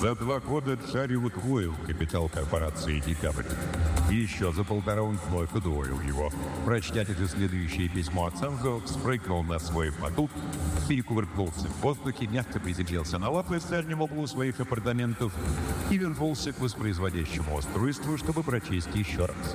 За 2 года Джарри удвоил капитал корпорации «Декабрь». И еще за 1,5 он вновь удвоил его. Прочтя же следующее письмо от Санзо, спрыгнул на свой батут, перекувыркнулся в воздухе, мягко приземлился на лапы в дальнем углу своих апартаментов и вернулся к воспроизводящему устройству, чтобы прочесть еще раз.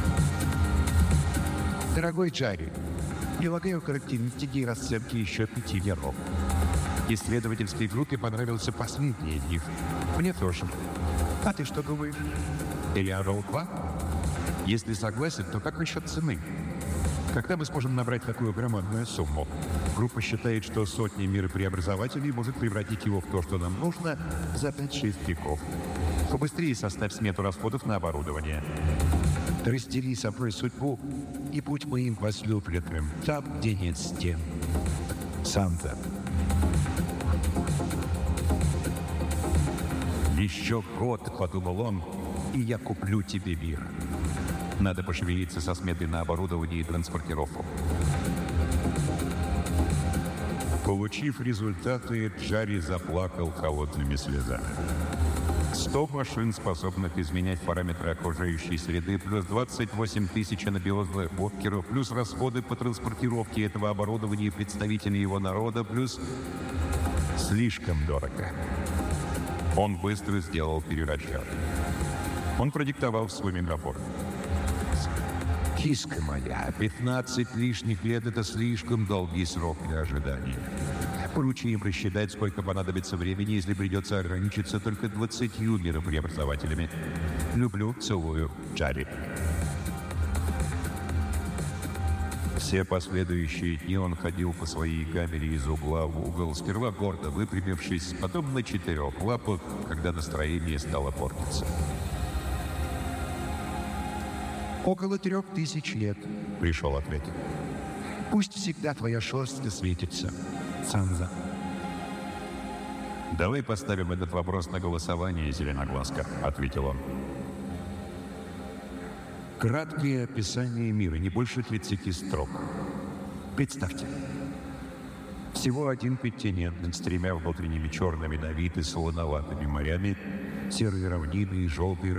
Дорогой Джарри, прилагаю характеристики и расценки еще 5 миров. Исследовательской группе понравился последний из них. Мне тоже. А ты что думаешь? Элеонор 2? Если согласен, то как насчет цены? Когда мы сможем набрать такую громадную сумму? Группа считает, что сотни миропреобразователей может превратить его в то, что нам нужно, за 5-6 веков. Побыстрее составь смету расходов на оборудование. Растери собой судьбу и будь моим возлюбленным там, где нет стен. Санта. «Еще год», — подумал он, — «и я куплю тебе мир». Надо пошевелиться со сметой на оборудование и транспортировку. Получив результаты, Джарри заплакал холодными слезами. 100 машин, способных изменять параметры окружающей среды, плюс 28 тысяч анабиозных бокеров, плюс расходы по транспортировке этого оборудования и представителей его народа, плюс слишком дорого. Он быстро сделал перерасчет. Он продиктовал свой мегабор. «Киска моя, 15 лишних лет — это слишком долгий срок для ожидания. Поручи им рассчитать, сколько понадобится времени, если придется ограничиться только 20 миропреобразователями. Люблю, целую, Джарри». Все последующие дни он ходил по своей камере из угла в угол, сперва гордо выпрямившись, потом на 4 лапах, когда настроение стало портиться. Около 3000 лет, Пришел ответ. Пусть всегда твоя шерсть светится, Санза. «Давай поставим этот вопрос на голосование, Зеленоглазка», — ответил он. Краткое описание мира, не больше 30 строк. Представьте. Всего один континент с 3 внутренними черными на вид и солоноватыми морями, серые равнины и желтые